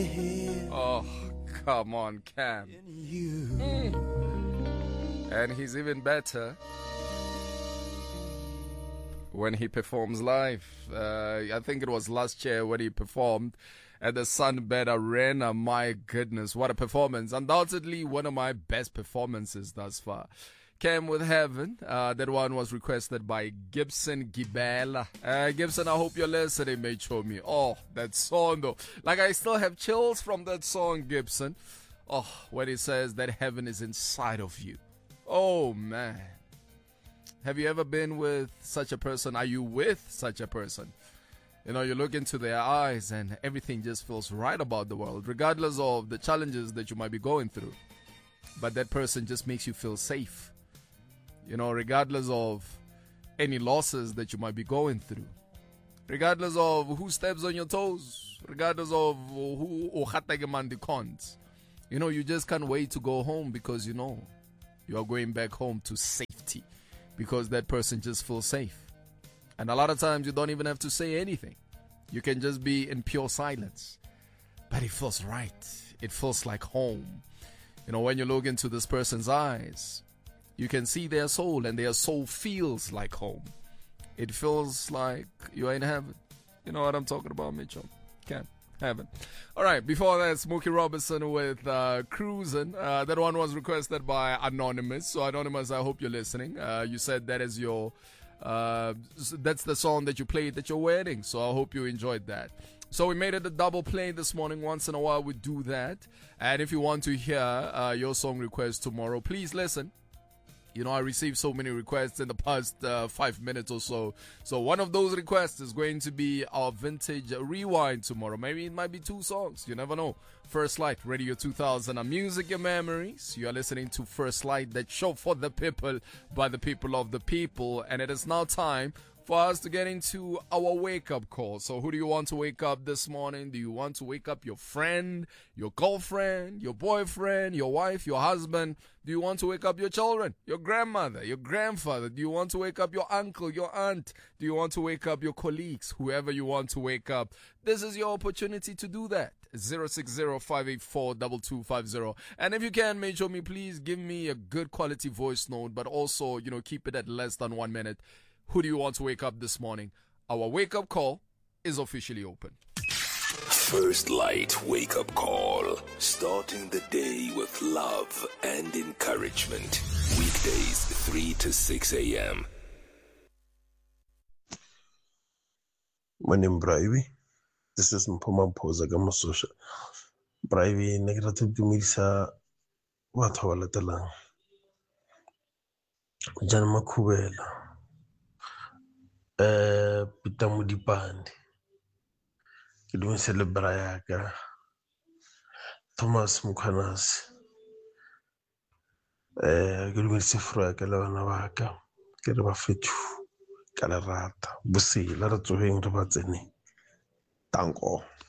Oh, come on, Cam. And he's even better when he performs live. I think it was last year when he performed at the Sunbed Arena. My goodness, what a performance. Undoubtedly one of my best performances thus far. Came with Heaven. That one was requested by Gibson Gibela. Gibson, I hope you're listening, mate. Show me. Oh, that song though. Like, I still have chills from that song, Gibson. Oh, when it says that heaven is inside of you. Oh, man. Have you ever been with such a person? Are you with such a person? You know, you look into their eyes and everything just feels right about the world, regardless of the challenges that you might be going through. But that person just makes you feel safe. You know, regardless of any losses that you might be going through. Regardless of who steps on your toes. Regardless of who the cons. You know, you just can't wait to go home because you know you are going back home to safety. Because that person just feels safe. And a lot of times you don't even have to say anything. You can just be in pure silence. But it feels right. It feels like home. You know, when you look into this person's eyes, you can see their soul, and their soul feels like home. It feels like you're in heaven. You know what I'm talking about, Mitchell? Can't. Heaven. Alright, before that, Smokey Robinson with Cruisin'. That one was requested by Anonymous. So Anonymous, I hope you're listening. You said that is your that's the song that you played at your wedding. So I hope you enjoyed that. So we made it a double play this morning. Once in a while we do that. And if you want to hear your song request tomorrow, please listen. You know, I received so many requests in the past 5 minutes or so. So one of those requests is going to be our vintage rewind tomorrow. Maybe it might be 2 songs. You never know. First Light, Radio 2000, a music, your memories. You are listening to First Light, that show for the people, by the people of the people. And it is now time for us to get into our wake-up call. So who do you want to wake up this morning? Do you want to wake up your friend, your girlfriend, your boyfriend, your wife, your husband? Do you want to wake up your children, your grandmother, your grandfather? Do you want to wake up your uncle, your aunt? Do you want to wake up your colleagues? Whoever you want to wake up, this is your opportunity to do that. 060-584-2250. And if you can, make sure please give me a good quality voice note, but also, you know, keep it at less than 1 minute. Who do you want to wake up this morning? Our wake-up call is officially open. First Light wake-up call. Starting the day with love and encouragement. Weekdays 3 to 6 a.m. My name is Brivey. This is Mpoma Poza Gamasosha. Brivey, negative to me, sir. What how let alone? Jan Makubela. Peter Mudipandi. Ke do celebrate yaka Thomas Mukhanas. Ke do sefro yaka le bana ba ka. Ke re ba fethu ka la rata. Bosela re tsoheng re ba tsene. Tanko.